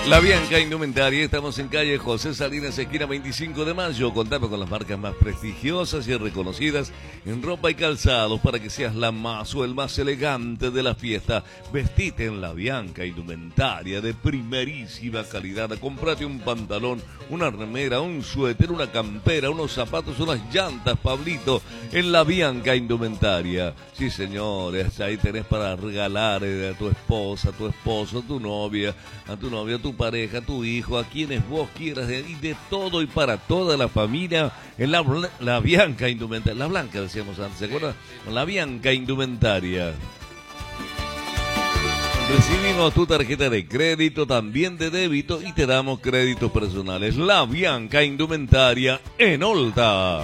La Bianca Indumentaria, estamos en calle José Salinas, esquina 25 de mayo. Contamos con las marcas más prestigiosas y reconocidas en ropa y calzados para que seas la más o el más elegante de la fiesta. Vestite en La Bianca Indumentaria de primerísima calidad. Comprate un pantalón, una remera, un suéter, una campera, unos zapatos, unas llantas, Pablito, en La Bianca Indumentaria. Sí, señores, ahí tenés para regalar a tu esposa, a tu esposo, a tu novia, a tu pareja, a tu hijo, a quienes vos quieras, y de todo y para toda la familia en la Bianca Indumentaria. La Blanca decíamos antes, ¿se acuerdan? La Bianca Indumentaria. Recibimos tu tarjeta de crédito, también de débito, y te damos créditos personales. La Bianca Indumentaria en Olta.